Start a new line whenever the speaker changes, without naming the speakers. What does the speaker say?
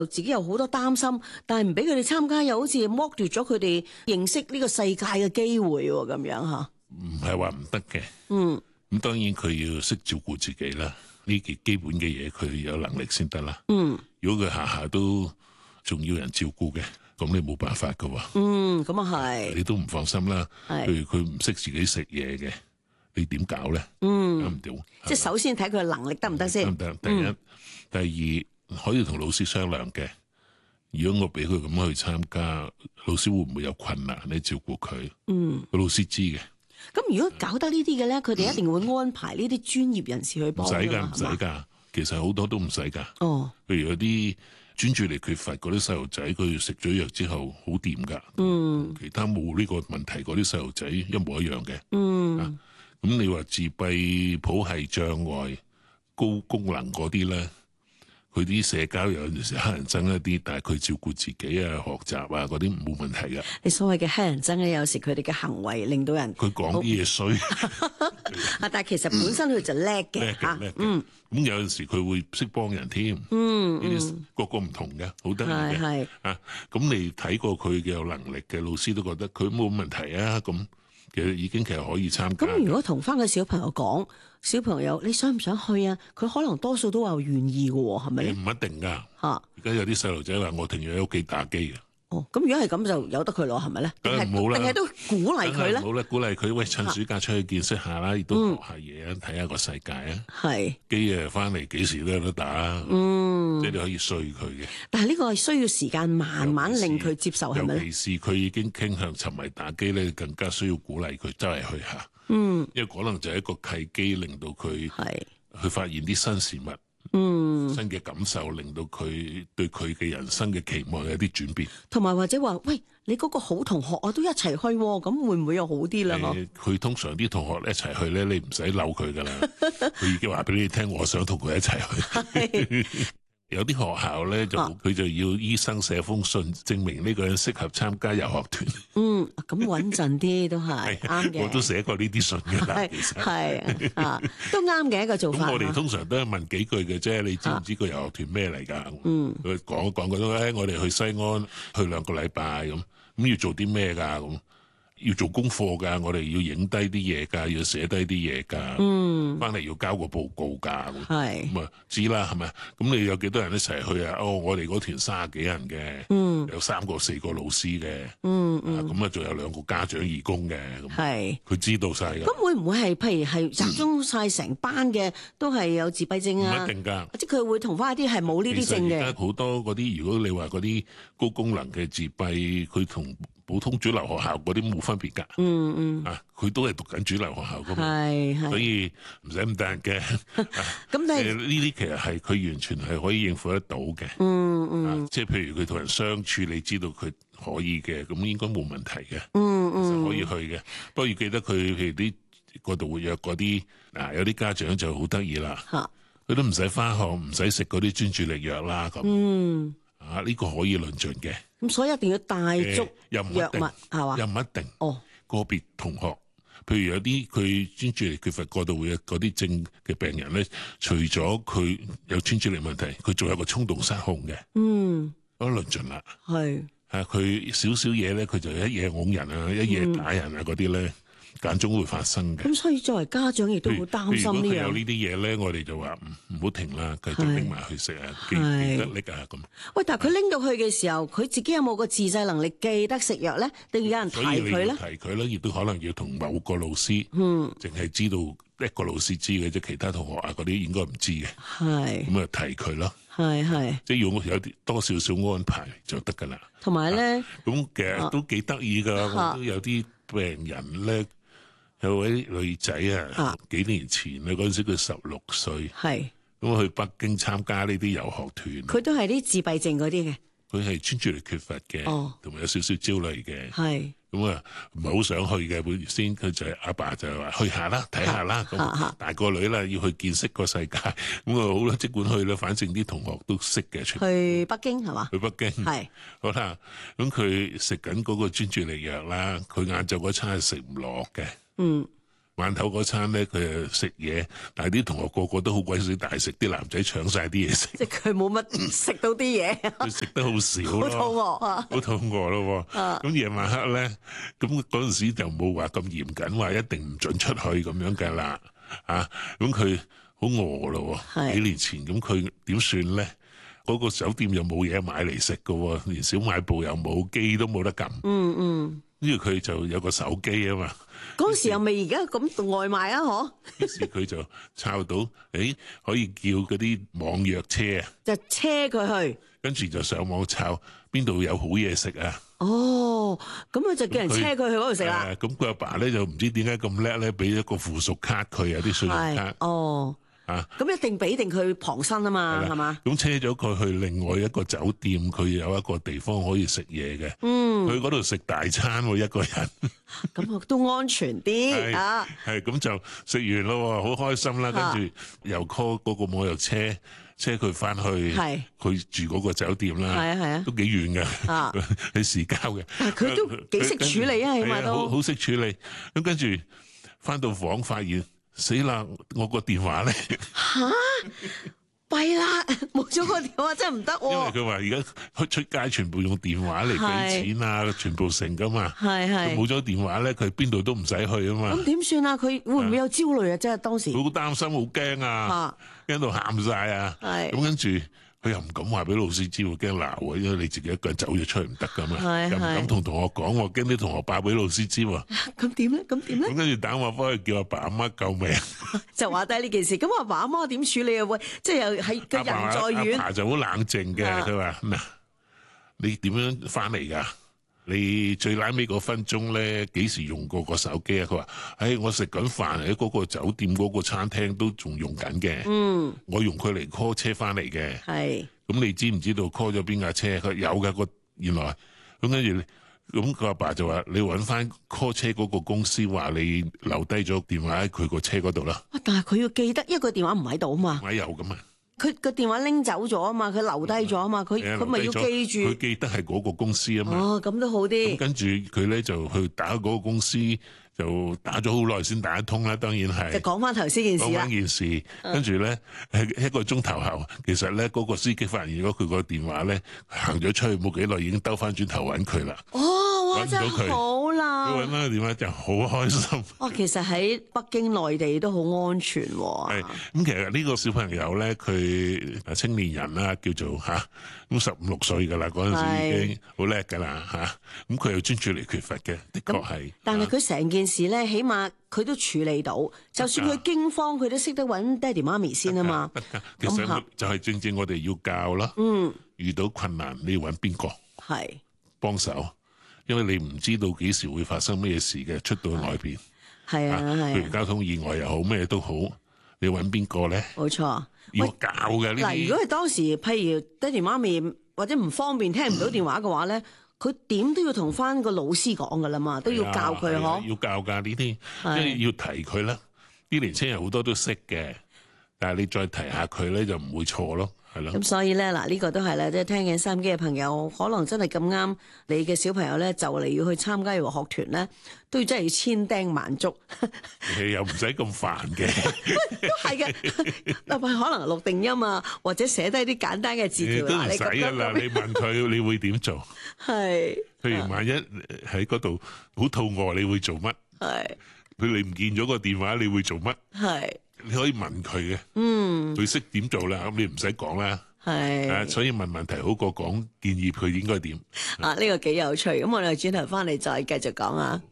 自己有好多擔心，但係唔俾佢哋參加，又好似剝奪咗佢哋認識呢個世界嘅機會喎，咁樣嚇。
唔係話唔得嘅，咁當然佢要識照顧自己啦，呢件基本嘅嘢佢有能力先得啦。如果佢下下都仲要人照顧嘅，咁你冇辦法噶喎。
咁啊係，
你都唔放心啦。譬如佢唔識自己食嘢嘅，你點搞咧？搞唔掂。
即係首先睇佢嘅能力得唔得先。
得唔得？第一，第二可以同老師商量嘅。如果我俾佢咁樣去參加，老師會唔會有困難咧照顧佢？個老師知嘅。
咁如果搞得呢啲嘅咧，佢哋一定會安排呢啲專業人士去幫。
唔使㗎，唔使㗎。其實好多都唔使㗎。譬如有啲專注力缺乏嗰啲細路仔，佢食咗藥之後好掂㗎。其他冇呢個問題嗰啲細路仔一模一樣嘅。咁你話自閉譜系障礙、高功能嗰啲咧，佢啲社交有陣時黑人憎一啲，但係佢照顧自己啊、學習啊嗰啲冇問題㗎。
你所謂嘅黑人憎咧，有時佢哋嘅行為令到人
佢講啲嘢衰，
但係其實本身佢就叻嘅嚇。
咁有陣時佢會識幫人添。呢啲個個唔同嘅，好得意嘅。咁你睇過佢嘅有能力嘅老師都覺得佢冇問題啊。咁其實可以參加。
咁如果同翻個小朋友講，小朋友你想唔想去啊？佢可能多數都話願意嘅喎，係咪咧？
唔一定㗎。而家有啲細路仔話我停喺屋企打機嘅。
咁如果係咁就由得佢攞，係咪咧？
梗係唔好啦，
定係都鼓勵佢咧？
好啦，鼓勵佢喂，趁暑假出去見識下啦，亦都學下嘢啊，睇下個世界啊。係機啊，翻嚟幾時都有得打。即係你可以說佢嘅。但係
呢個係需要時間慢慢令佢接受，係咪咧？
尤其是佢已經傾向沉迷打機咧，更加需要鼓勵佢周圍去下。因為可能就係一個契機，令到佢去發現啲新事物。新嘅感受令到佢對佢嘅人生嘅期望有啲轉變，同埋
或者話喂，你嗰個好同學我都一齊去，咁會唔會又好啲啦？
佢通常啲同學一齊去咧，你唔使扭佢噶啦，佢已經話俾你聽，我想同佢一齊去。有啲學校咧佢就要醫生寫封信證明呢個人適合參加遊學團。
咁穩陣啲都係啱嘅。
我都寫過呢啲信嘅啦，其實
係都啱嘅一個做法。
咁我哋通常都係問幾句嘅啫，你知唔知個遊學團咩嚟㗎？佢講一講佢都我哋去西安去2個禮拜咁要做啲咩㗎咁？要做功課㗎，我哋要影低啲嘢㗎，要寫低啲嘢㗎，翻嚟要交個報告㗎，咁啊知啦，係咪？咁你有幾多人一齊去啊？我哋嗰團30幾人嘅，有3個4個老師嘅，咁啊仲有2個家長義工嘅，佢知道晒㗎。
咁會唔會係譬如係集中晒成班嘅都係有自閉症啊？
唔一定㗎，
即係佢會同翻一啲係冇呢啲症嘅。
其實而家好多嗰啲，如果你話嗰啲高功能嘅自閉，佢同普通主流學校嗰啲冇分別㗎，佢都係讀緊主流學校㗎嘛，所以唔使咁得人驚。咁呢啲其實係佢完全係可以應付得到嘅，即係譬如佢同人相處，你知道佢可以嘅，咁應該冇問題嘅，其實可以去嘅。不過要記得佢譬如啲過度活躍嗰啲，有啲家長就好得意啦，佢都唔使返學，唔使食嗰啲專注力藥啦咁。呢個可以論盡嘅。
咁所以一定要帶足藥物係嘛？
又唔一定。個別同學，譬如有啲佢專注力缺乏過度活躍嗰啲症嘅病人咧，除咗佢有專注力問題，佢仲有個衝動失控嘅。嗰論盡啦。佢少少嘢咧，佢就一嘢㧬人啊，一嘢打人啊嗰啲咧。間中會發生嘅，
咁所以作為家長亦都好擔心呢樣。如果佢
有呢啲嘢咧，我哋就話唔好停啦，繼續拎埋去食啊，記得拎啊咁。喂，
但係佢拎到去嘅時候，佢自己有冇個自制能力記得食藥咧？定有人提佢咧？
提佢咧，亦都可能要同某個老師，淨係知道一個老師知嘅啫，其他同學啊嗰啲應該唔知嘅。咁啊提佢咯。即係要有啲多少少安排就得噶啦。
同埋咧，
咁其實都幾得意噶，我都有啲病人咧。有位女仔啊，幾年前啊，嗰陣時佢16歲，咁去北京參加呢啲遊學團。
佢都係啲自閉症嗰啲嘅。
佢係專注力缺乏嘅，同埋有少少焦慮嘅。咁啊，唔係好想去嘅。本先佢就係阿爸就話去下啦，睇下啦。咁大個女啦，要去見識個世界。咁啊好啦，即管去啦。反正啲同學都識嘅。
去北京係嘛？
去北京好啦。咁佢食緊嗰個專注力藥啦。佢晏晝嗰餐係食唔落嘅。 晚頭嗰餐咧，佢誒食嘢，但係啲同學個個都好鬼死大食，啲男仔搶晒啲嘢食。
即係佢冇乜食到啲嘢，
佢食得好少咯，
好肚餓啊，
好肚餓咯。咁夜晚黑咧，咁嗰陣時就冇話咁嚴謹，話一定唔准出去咁樣嘅啦。咁佢好餓咯，幾年前咁佢點算咧？嗰個酒店又冇嘢買嚟食㗎，連小賣部又冇，機都冇得撳。跟住佢就有個手機啊嘛。
嗰時又未而家咁外賣啊，嗬。
於是佢就抄到，可以叫嗰啲網約車啊，
就車佢去。跟
住就上網抄邊度有好嘢食啊。
哦，咁佢就叫人車佢去嗰度食啦。
咁佢阿爸咧就唔知點解咁叻咧，俾一個附屬卡佢啊，啲信用卡。
哦。咁一定俾定佢旁身啊嘛，係嘛？咁
車咗佢去另外一個酒店，佢有一個地方可以食嘢嘅。去嗰度食大餐喎，一個人。
咁都安全啲啊！
係咁就食完咯，好開心啦。跟住又 call 嗰個網約車佢翻去佢住嗰個酒店啦。係啊，都幾遠嘅，喺市郊嘅。
佢都幾識處理啊，起碼都
好識處理。咁跟住翻到房發現。死啦！我個電話咧
弊啦，冇咗個電話真係唔得。
因為佢話而家出街全部用電話嚟俾錢啊，全部成噶嘛。係冇咗電話咧，佢邊度都唔使去啊嘛。
咁點算啊？佢會唔會有焦慮啊？即係當時
好擔心，好驚啊，驚到喊晒啊。咁跟住佢又唔敢話俾老師知，驚鬧啊，因為你自己一個人走咗出去唔得噶嘛。又唔敢同同學講，驚啲同學爆俾老師知。
咁點咧？咁
跟住打電話翻去叫阿爸阿媽救命。
就話低呢件事，咁阿爸阿媽點處理啊？喂，即係又係個人在遠。
阿爸就好冷靜嘅，佢話嗱，你點樣翻嚟噶？你最拉尾嗰分鐘咧，幾時用過個手機啊？佢話：我食緊飯喺嗰個酒店嗰個餐廳都仲用緊嘅。我用佢嚟 call 車翻嚟嘅。係。咁你知唔知道 call 咗邊架車？佢有嘅，原來咁跟住，咁佢阿爸就話：你揾翻 call 車嗰個公司，話你留低咗電話喺佢個車嗰度啦。
但係佢要記得，因為個電話唔喺度啊嘛。
咪有㗎嘛？
佢個電話拎走咗啊嘛，佢留低咗啊嘛，佢咪要記住。
佢記得係嗰個公司啊嘛。
哦，咁都好啲。
跟住佢咧就去打嗰個公司，就打咗好耐先打得通啦。當然係。就
講翻頭先件事啦。
講翻件事，跟住咧一個鐘頭後，其實咧嗰個司機發現咗佢個電話咧行咗出去冇幾耐，已經兜翻轉頭揾佢啦。
哦，哇，真係好啦。
佢揾翻個電話就好開心。
其實喺北京內地都好安全喎。
係咁，其實呢個小朋友咧，佢青年人啦，叫做咁15、16歲噶啦，嗰陣時已經好叻噶啦咁佢又專注力缺乏嘅，的確係。但係
佢成件事咧，起碼佢都處理到，就算佢驚慌，佢都識得揾爹哋媽咪先啊嘛。
其實就係正正我哋要教啦。遇到困難你要揾邊個幫手？因為你唔知道幾時會發生咩事嘅，出到外邊。係啊，譬如交通意外又好，咩都好，你揾邊個咧？冇錯，要教嘅呢啲。嗱，
如果係當時，譬如爹哋媽咪或者唔方便聽唔到電話嘅話咧，佢點都要同翻個老師講噶啦嘛，都要教佢嗬。
要教噶呢啲，即係要提佢啦。啲年青人好多都識嘅，但係你再提下佢咧，就唔會錯咯。咁
所以咧，嗱呢個都係咧，即係聽緊收音機嘅朋友，可能真係咁啱，你嘅小朋友咧就嚟要去參加遊學團咧，都要真係要千叮萬囑。
又唔使咁煩嘅，
都係嘅。可能錄定音啊，或者寫低啲簡單嘅字條。
都唔使噶啦，你問佢你會點做？
係。
譬如萬一喺嗰度好肚餓，你會做乜？係。佢你唔見咗個電話，你會做乜？係。你可以問佢嘅，佢識點做啦，咁你唔使講啦，係，所以問問題好過講建議佢應該點。呢個幾有趣，咁我哋轉頭翻嚟再繼續講啊。